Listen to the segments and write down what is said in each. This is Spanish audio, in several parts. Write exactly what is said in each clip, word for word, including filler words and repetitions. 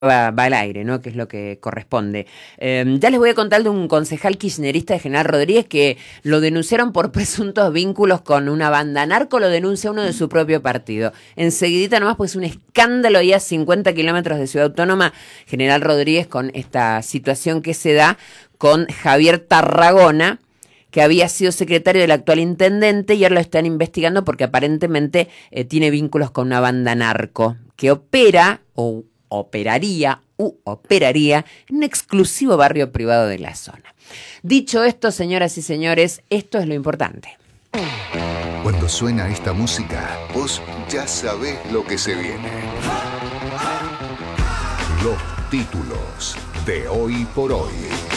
Va, va al aire, ¿no? Que es lo que corresponde. Eh, ya les voy a contar de un concejal kirchnerista de General Rodríguez que lo denunciaron por presuntos vínculos con una banda narco, lo denuncia uno de su propio partido. Enseguidita nomás, pues un escándalo y a cincuenta kilómetros de Ciudad Autónoma, General Rodríguez con esta situación que se da con Javier Tarragona, que había sido secretario del actual intendente y ahora lo están investigando porque aparentemente eh, tiene vínculos con una banda narco que opera o operaría u operaría en un exclusivo barrio privado de la zona. Dicho esto, señoras y señores, esto es lo importante. Cuando suena esta música, vos ya sabés lo que se viene. Los títulos de Hoy por Hoy.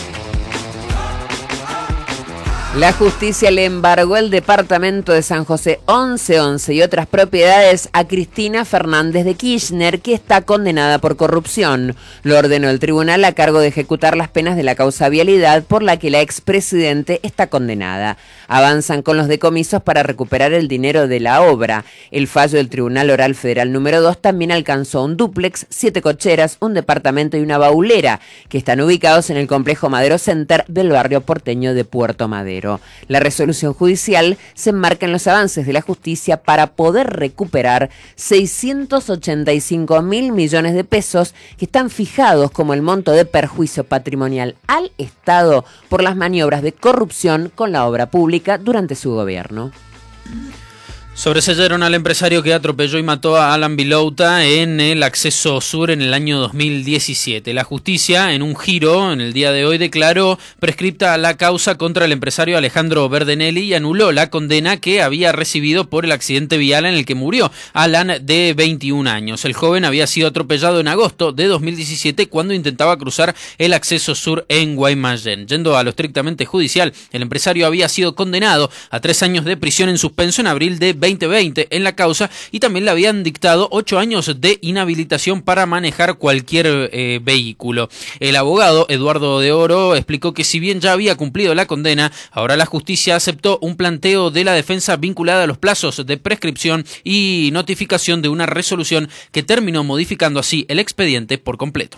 La justicia le embargó el departamento de San José once once y otras propiedades a Cristina Fernández de Kirchner, que está condenada por corrupción. Lo ordenó el tribunal a cargo de ejecutar las penas de la causa vialidad por la que la expresidente está condenada. Avanzan con los decomisos para recuperar el dinero de la obra. El fallo del Tribunal Oral Federal número dos también alcanzó un dúplex, siete cocheras, un departamento y una baulera, que están ubicados en el complejo Madero Center del barrio porteño de Puerto Madero. La resolución judicial se enmarca en los avances de la justicia para poder recuperar seiscientos ochenta y cinco mil millones de pesos que están fijados como el monto de perjuicio patrimonial al Estado por las maniobras de corrupción con la obra pública durante su gobierno. Sobreseyeron al empresario que atropelló y mató a Alan Vilouta en el Acceso Sur en el año dos mil diecisiete. La justicia, en un giro en el día de hoy, declaró prescripta la causa contra el empresario Alejandro Verdenelli y anuló la condena que había recibido por el accidente vial en el que murió Alan, de veintiún años. El joven había sido atropellado en agosto de dos mil diecisiete cuando intentaba cruzar el Acceso Sur en Guaymallén. Yendo a lo estrictamente judicial, el empresario había sido condenado a tres años de prisión en suspenso en abril de veinte veinte en la causa y también le habían dictado ocho años de inhabilitación para manejar cualquier eh, vehículo. El abogado Eduardo de Oro explicó que si bien ya había cumplido la condena, ahora la justicia aceptó un planteo de la defensa vinculada a los plazos de prescripción y notificación de una resolución que terminó modificando así el expediente por completo.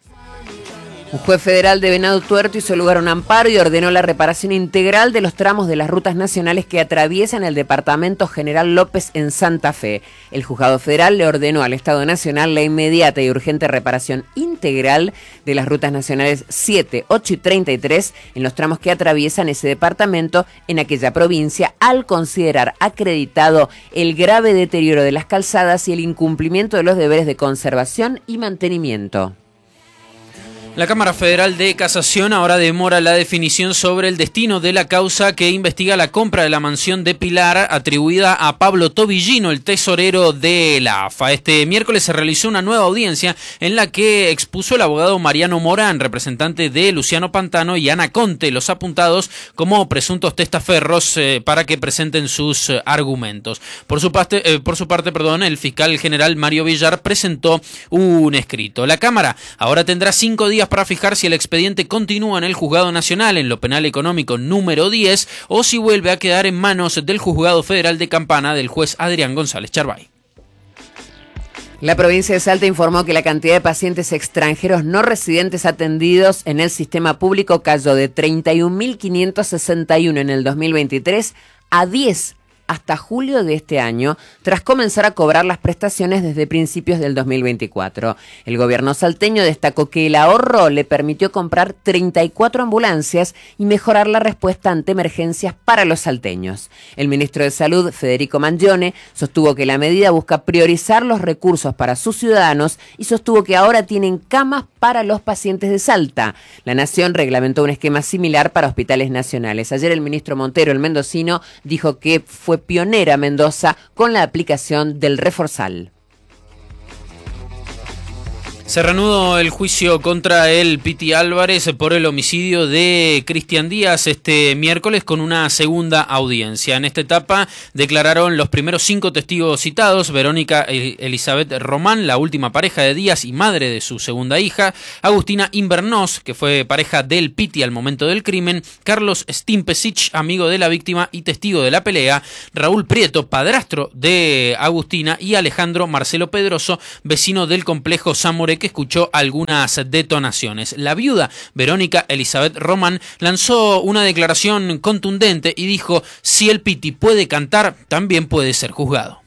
Un juez federal de Venado Tuerto hizo lugar a un amparo y ordenó la reparación integral de los tramos de las rutas nacionales que atraviesan el departamento General López en Santa Fe. El juzgado federal le ordenó al Estado Nacional la inmediata y urgente reparación integral de las rutas nacionales siete, ocho y treinta y tres en los tramos que atraviesan ese departamento en aquella provincia, al considerar acreditado el grave deterioro de las calzadas y el incumplimiento de los deberes de conservación y mantenimiento. La Cámara Federal de Casación ahora demora la definición sobre el destino de la causa que investiga la compra de la mansión de Pilar atribuida a Pablo Tobillino, el tesorero de la A F A. Este miércoles se realizó una nueva audiencia en la que expuso el abogado Mariano Morán, representante de Luciano Pantano y Ana Conte, los apuntados como presuntos testaferros eh, para que presenten sus eh, argumentos. Por su parte, eh, por su parte, perdón, el fiscal general Mario Villar presentó un escrito. La Cámara ahora tendrá cinco días para fijar si el expediente continúa en el Juzgado Nacional en lo penal económico número diez o si vuelve a quedar en manos del Juzgado Federal de Campana del juez Adrián González Charbay. La provincia de Salta informó que la cantidad de pacientes extranjeros no residentes atendidos en el sistema público cayó de treinta y un mil quinientos sesenta y uno en el dos mil veintitrés a diez hasta julio de este año, tras comenzar a cobrar las prestaciones desde principios del dos mil veinticuatro. El gobierno salteño destacó que el ahorro le permitió comprar treinta y cuatro ambulancias y mejorar la respuesta ante emergencias para los salteños. El ministro de Salud, Federico Mangione, sostuvo que la medida busca priorizar los recursos para sus ciudadanos y sostuvo que ahora tienen camas para los pacientes de Salta. La Nación reglamentó un esquema similar para hospitales nacionales. Ayer el ministro Montero, el mendocino, dijo que fue pionera Mendoza con la aplicación del Reforzal. Se reanudó el juicio contra el Piti Álvarez por el homicidio de Cristian Díaz este miércoles con una segunda audiencia. En esta etapa declararon los primeros cinco testigos citados: Verónica Elizabeth Román, la última pareja de Díaz y madre de su segunda hija; Agustina Invernós, que fue pareja del Piti al momento del crimen; Carlos Stimpesic, amigo de la víctima y testigo de la pelea; Raúl Prieto, padrastro de Agustina; y Alejandro Marcelo Pedroso, vecino del complejo Zamoré, de que escuchó algunas detonaciones. La viuda Verónica Elizabeth Román lanzó una declaración contundente y dijo: si el Piti puede cantar, también puede ser juzgado.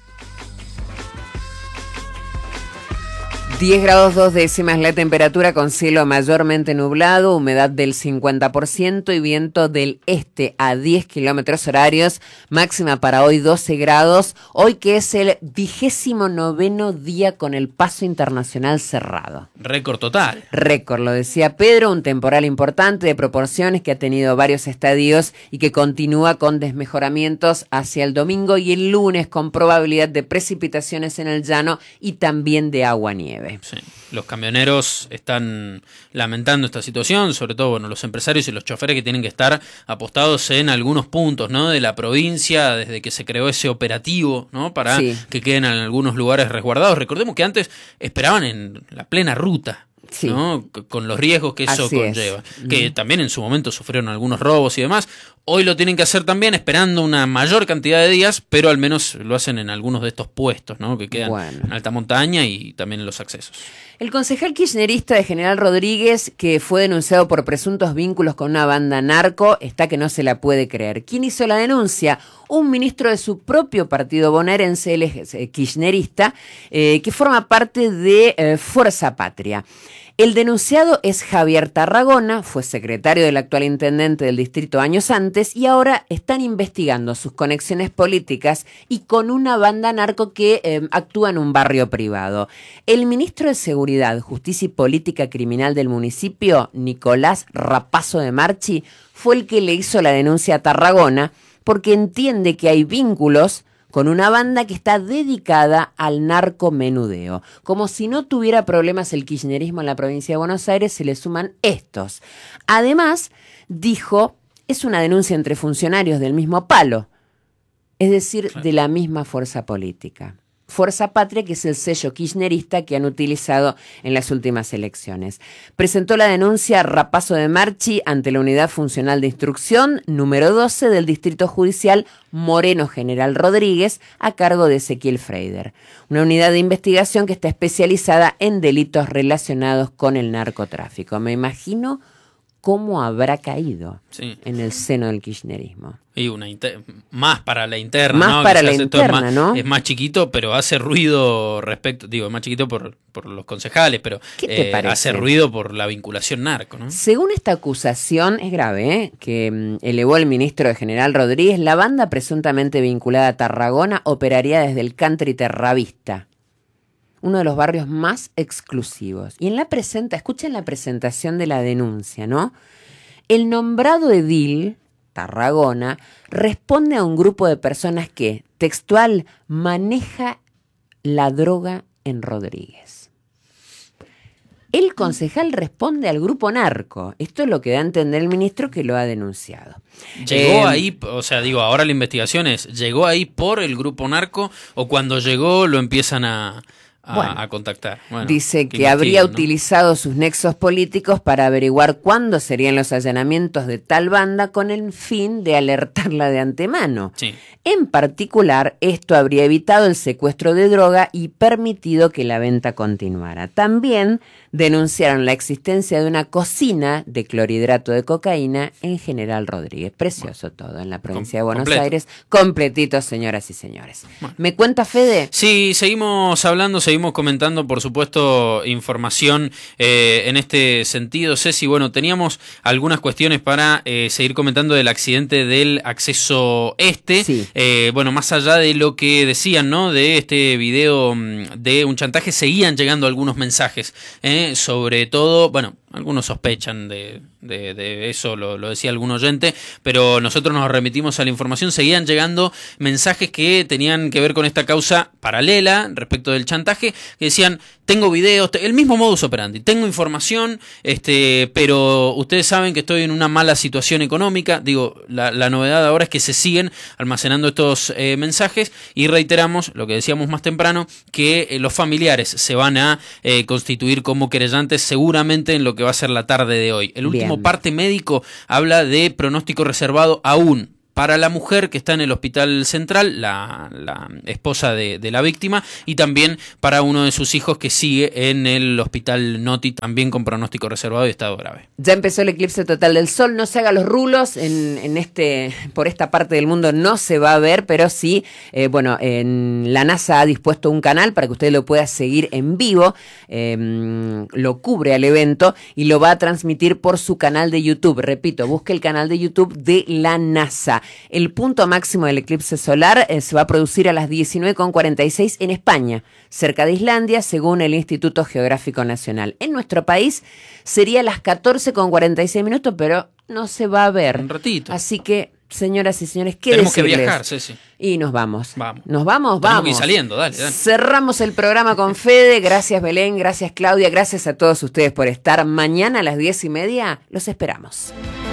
diez grados dos décimas la temperatura, con cielo mayormente nublado, humedad del cincuenta por ciento y viento del este a diez kilómetros horarios, máxima para hoy doce grados, hoy que es el vigésimo noveno día con el paso internacional cerrado. Récord total. Récord, lo decía Pedro, un temporal importante de proporciones que ha tenido varios estadios y que continúa con desmejoramientos hacia el domingo y el lunes, con probabilidad de precipitaciones en el llano y también de agua-nieve. Sí. Los camioneros están lamentando esta situación, sobre todo bueno, los empresarios y los choferes que tienen que estar apostados en algunos puntos, ¿no?, de la provincia desde que se creó ese operativo, ¿no?, para sí. que queden en algunos lugares resguardados. Recordemos que antes esperaban en la plena ruta. Sí. ¿No? Con los riesgos que eso Así conlleva. Es. Que mm. también en su momento sufrieron algunos robos y demás. Hoy lo tienen que hacer también esperando una mayor cantidad de días, pero al menos lo hacen en algunos de estos puestos, ¿no?, que quedan bueno. en alta montaña y también en los accesos. El concejal kirchnerista de General Rodríguez, que fue denunciado por presuntos vínculos con una banda narco, está que no se la puede creer. ¿Quién hizo la denuncia? Un ministro de su propio partido bonaerense, él es kirchnerista, eh, que forma parte de eh, Fuerza Patria. El denunciado es Javier Tarragona, fue secretario del actual intendente del distrito años antes y ahora están investigando sus conexiones políticas y con una banda narco que eh, actúa en un barrio privado. El ministro de Seguridad, Justicia y Política Criminal del municipio, Nicolás Rapazo de Marchi, fue el que le hizo la denuncia a Tarragona porque entiende que hay vínculos con una banda que está dedicada al narcomenudeo. Como si no tuviera problemas el kirchnerismo en la provincia de Buenos Aires, se le suman estos. Además, dijo, es una denuncia entre funcionarios del mismo palo, es decir, claro. de la misma fuerza política. Fuerza Patria, que es el sello kirchnerista que han utilizado en las últimas elecciones. Presentó la denuncia Rapazo de Marchi ante la Unidad Funcional de Instrucción número doce del Distrito Judicial Moreno General Rodríguez, a cargo de Ezequiel Freider. Una unidad de investigación que está especializada en delitos relacionados con el narcotráfico. Me imagino cómo habrá caído sí. en el seno del kirchnerismo. Y una inter- más para la interna, más ¿no? para Quizás la interna, es más, ¿no? Es más chiquito, pero hace ruido respecto, digo, es más chiquito por, por los concejales, pero ¿Qué te eh, parece? Hace ruido por la vinculación narco, ¿no? Según esta acusación, es grave, ¿eh?, que mm, elevó el ministro de General Rodríguez, la banda presuntamente vinculada a Tarragona operaría desde el country terravista, uno de los barrios más exclusivos. Y en la presenta, escuchen la presentación de la denuncia, ¿no? El nombrado edil, Tarragona, responde a un grupo de personas que, textual, maneja la droga en Rodríguez. El concejal responde al grupo narco. Esto es lo que da a entender el ministro que lo ha denunciado. ¿Llegó eh, ahí, o sea, digo, ahora la investigación es, ¿llegó ahí por el grupo narco o cuando llegó lo empiezan a... A, bueno, a contactar. Bueno, dice que, que habría ¿no? utilizado sus nexos políticos para averiguar cuándo serían los allanamientos de tal banda con el fin de alertarla de antemano. Sí. En particular, esto habría evitado el secuestro de droga y permitido que la venta continuara. También denunciaron la existencia de una cocina de clorhidrato de cocaína en General Rodríguez. Precioso bueno, todo en la provincia de Buenos completo. Aires. Completito, señoras y señores. Bueno. ¿Me cuenta, Fede? Sí, seguimos hablando, seguimos comentando, por supuesto, información eh, en este sentido. Ceci, bueno, teníamos algunas cuestiones para eh, seguir comentando del accidente del acceso este. Sí. Eh, bueno, más allá de lo que decían, ¿no?, de este video de un chantaje, seguían llegando algunos mensajes, ¿eh? Sobre todo, bueno, algunos sospechan de, de, de eso, lo, lo decía algún oyente, pero nosotros nos remitimos a la información. Seguían llegando mensajes que tenían que ver con esta causa paralela respecto del chantaje, que decían, tengo videos, el mismo modus operandi, tengo información, este, pero ustedes saben que estoy en una mala situación económica. Digo, la, la novedad ahora es que se siguen almacenando estos eh, mensajes y reiteramos lo que decíamos más temprano, que eh, los familiares se van a eh, constituir como querellantes seguramente en lo que va a ser la tarde de hoy. El último Bien. parte médico habla de pronóstico reservado aún para la mujer que está en el hospital central, la, la esposa de, de la víctima, y también para uno de sus hijos que sigue en el hospital Noti, también con pronóstico reservado y estado grave. Ya empezó el eclipse total del sol, no se haga los rulos, en, en este, por esta parte del mundo no se va a ver, pero sí, eh, bueno, en la NASA ha dispuesto un canal para que usted lo pueda seguir en vivo, eh, lo cubre al evento y lo va a transmitir por su canal de YouTube. Repito, busque el canal de YouTube de la NASA. El punto máximo del eclipse solar eh, se va a producir a las diecinueve con cuarenta y seis en España, cerca de Islandia, según el Instituto Geográfico Nacional. En nuestro país sería a las catorce con cuarenta y seis minutos, pero no se va a ver. Un ratito. Así que, señoras y señores, ¿qué Tenemos decirles? que viajar, Ceci. Y nos vamos. Vamos. Nos vamos, Tenemos vamos. que ir saliendo, dale, dale. Cerramos el programa con Fede. Gracias, Belén. Gracias, Claudia. Gracias a todos ustedes por estar. Mañana a las diez y media los esperamos.